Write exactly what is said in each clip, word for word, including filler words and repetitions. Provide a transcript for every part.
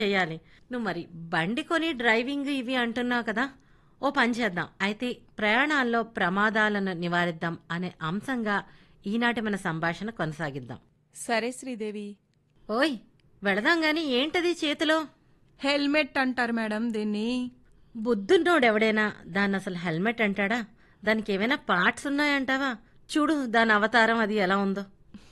చేయాలి. నువ్వు మరి బండి కొని డ్రైవింగ్ ఇవి అంటున్నావు కదా! ఓ పని చేద్దాం. అయితే ప్రయాణాల్లో ప్రమాదాలను నివారిద్దాం అనే అంశంగా ఈనాటి మన సంభాషణ కొనసాగిద్దాం. సరే శ్రీదేవి. ఓయ్! వెళదాం గాని ఏంటది చేతిలో? హెల్మెట్ అంటారు మేడం దీన్ని. బుద్ధున్నోడెవడైనా దాన్నసలు హెల్మెట్ అంటాడా? దానికేమైనా పార్ట్స్ ఉన్నాయంటావా? చూడు దాని అవతారం అది ఎలా ఉందో.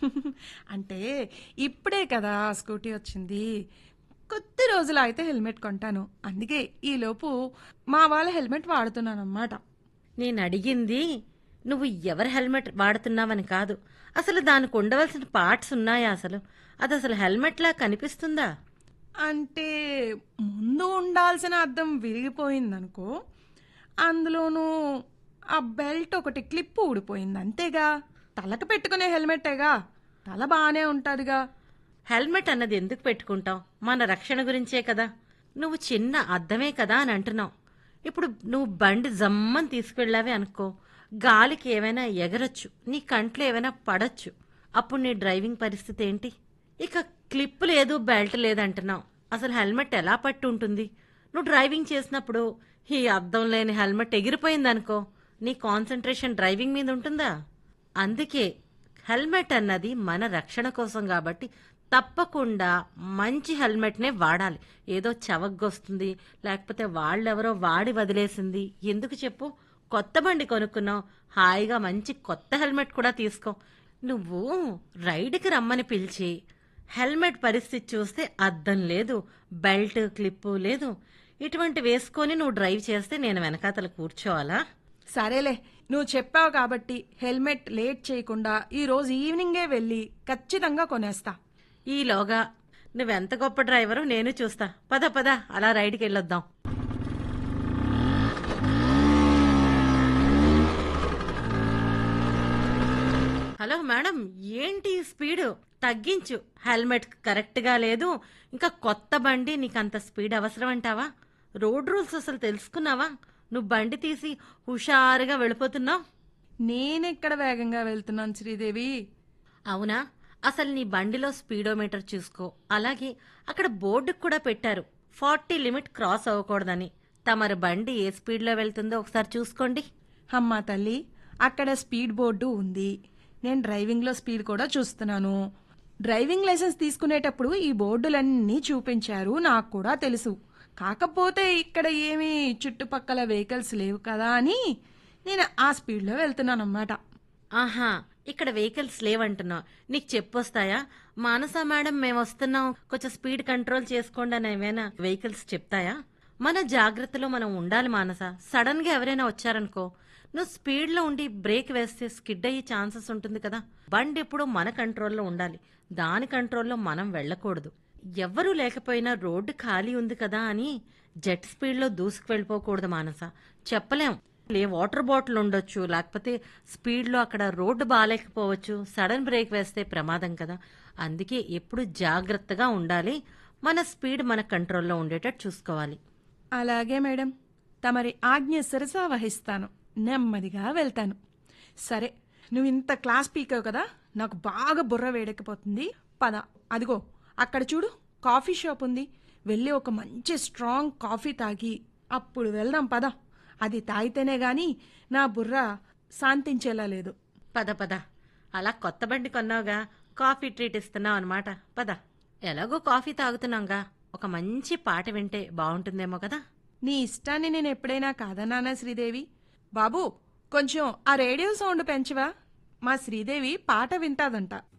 అంటే ఇప్పుడే కదా స్కూటీ వచ్చింది. కొద్ది రోజులు అయితే హెల్మెట్ కొంటాను. అందుకే ఈలోపు మా వాళ్ళ హెల్మెట్ వాడుతున్నానన్నమాట. నేనడిగింది నువ్వు ఎవరి హెల్మెట్ వాడుతున్నావని కాదు. అసలు దానికి ఉండవలసిన పార్ట్స్ ఉన్నాయా అసలు? అదసలు హెల్మెట్లా కనిపిస్తుందా? అంటే ముందు ఉండాల్సిన అద్దం విరిగిపోయిందనుకో, అందులోనూ ఆ బెల్ట్ ఒకటి క్లిప్ ఊడిపోయింది అంతేగా. తలకు పెట్టుకునే హెల్మెట్టేగా, తల బాగానే ఉంటుందిగా. హెల్మెట్ అన్నది ఎందుకు పెట్టుకుంటాం? మన రక్షణ గురించే కదా. నువ్వు చిన్న అద్దమే కదా అని అంటున్నావు. ఇప్పుడు నువ్వు బండి జమ్మని తీసుకెళ్ళావే అనుకో, గాలికి ఏమైనా ఎగరొచ్చు, నీ కంట్లో ఏమైనా పడొచ్చు. అప్పుడు నీ డ్రైవింగ్ పరిస్థితి ఏంటి? ఇక క్లిప్ లేదు, బెల్ట్ లేదంటున్నావు. అసలు హెల్మెట్ ఎలా పట్టు ఉంటుంది? నువ్వు డ్రైవింగ్ చేసినప్పుడు ఈ అద్దం లేని హెల్మెట్ ఎగిరిపోయిందనుకో, నీ కాన్సన్ట్రేషన్ డ్రైవింగ్ మీద ఉంటుందా? అందుకే హెల్మెట్ అన్నది మన రక్షణ కోసం కాబట్టి తప్పకుండా మంచి హెల్మెట్నే వాడాలి. ఏదో చవగ్గొస్తుంది, లేకపోతే వాళ్ళెవరో వాడి వదిలేసింది ఎందుకు చెప్పు? కొత్త బండి కొనుక్కున్నావు, హాయిగా మంచి కొత్త హెల్మెట్ కూడా తీసుకో. నువ్వు రైడ్కి రమ్మని పిలిచి హెల్మెట్ పరిస్థితి చూస్తే అద్దం లేదు, బెల్ట్ క్లిప్పు లేదు, ఇటువంటి వేసుకొని నువ్వు డ్రైవ్ చేస్తే నేను వెనకాతల కూర్చోవాలా? సరేలే, నువ్వు చెప్పావు కాబట్టి హెల్మెట్ లేట్ చేయకుండా ఈ రోజు ఈవినింగే వెళ్ళి ఖచ్చితంగా కొనేస్తా. ఈలోగా నువ్వెంత గొప్ప డ్రైవరో నేను చూస్తా. పద పద అలా రైడ్కి వెళ్ళొద్దాం. హలో మేడం, ఏంటి స్పీడు? తగ్గించు. హెల్మెట్ కరెక్ట్గా లేదు, ఇంకా కొత్త బండి, నీకంత స్పీడ్ అవసరం అంటావా? రోడ్ రూల్స్ అసలు తెలుసుకున్నావా? నువ్వు బండి తీసి హుషారుగా వెళ్ళిపోతున్నావు. నేనెక్కడ వేగంగా వెళ్తున్నాను శ్రీదేవి? అవునా? అసలు నీ బండిలో స్పీడోమీటర్ చూసుకో. అలాగే అక్కడ బోర్డుకు కూడా పెట్టారు, ఫార్టీ లిమిట్ క్రాస్ అవ్వకూడదని. తమరి బండి ఏ స్పీడ్లో వెళ్తుందో ఒకసారి చూసుకోండి. అమ్మా తల్లి, అక్కడ స్పీడ్ బోర్డు ఉంది. నేను డ్రైవింగ్లో స్పీడ్ కూడా చూస్తున్నాను. డ్రైవింగ్ లైసెన్స్ తీసుకునేటప్పుడు ఈ బోర్డులన్నీ చూపించారు, నాకు కూడా తెలుసు. కాకపోతే ఇక్కడ ఏమీ చుట్టుపక్కల వెహికల్స్ లేవు కదా అని నేను ఆ స్పీడ్లో వెళ్తున్నాను అన్నమాట. ఆహా, ఇక్కడ వెహికల్స్ లేవంటున్నావు. నీకు చెప్పొస్తాయా? మానస మేడం మేము వస్తున్నాం, కొంచెం స్పీడ్ కంట్రోల్ చేసుకోండి అని ఏమైనా వెహికల్స్ చెప్తాయా? మన జాగ్రత్తలో మనం ఉండాలి మానస. సడన్ గా ఎవరైనా వచ్చారనుకో, నువ్వు స్పీడ్లో ఉండి బ్రేక్ వేస్తే స్కిడ్ అయ్యే ఛాన్సెస్ ఉంటుంది కదా. బండి ఎప్పుడూ మన కంట్రోల్లో ఉండాలి, దాని కంట్రోల్లో మనం వెళ్ళకూడదు. ఎవ్వరూ లేకపోయినా రోడ్డు ఖాళీ ఉంది కదా అని జెట్ స్పీడ్లో దూసుకు వెళ్ళిపోకూడదు మానస. చెప్పలేం, ఏ వాటర్ బాటిల్ ఉండొచ్చు, లేకపోతే స్పీడ్లో అక్కడ రోడ్డు బాగాలేకపోవచ్చు, సడన్ బ్రేక్ వేస్తే ప్రమాదం కదా. అందుకే ఎప్పుడు జాగ్రత్తగా ఉండాలి, మన స్పీడ్ మన కంట్రోల్లో ఉండేటట్టు చూసుకోవాలి. అలాగే మేడం, తమరి ఆజ్ఞ శిరసా వహిస్తాను. నెమ్మదిగా వెళ్తాను. సరే, నువ్వు ఇంత క్లాస్ పీకావు కదా, నాకు బాగా బుర్ర వేడెక్కిపోతుంది. పద, అదిగో అక్కడ చూడు కాఫీ షాప్ ఉంది. వెళ్ళి ఒక మంచి స్ట్రాంగ్ కాఫీ తాగి అప్పుడు వెళ్దాం పద. అది తాగితేనే గాని నా బుర్ర శాంతించేలా లేదు. పద పద. అలా కొత్త బండి కొన్నావుగా, కాఫీ ట్రీట్ ఇస్తున్నావు అనమాట. పద. ఎలాగో కాఫీ తాగుతున్నాంగా, ఒక మంచి పాట వింటే బాగుంటుందేమో కదా. నీ ఇష్టాన్ని నేను ఎప్పుడైనా కాదన్నానా శ్రీదేవి? బాబు, కొంచెం ఆ రేడియో సౌండ్ పెంచవా? మా శ్రీదేవి పాట వింటాదంట.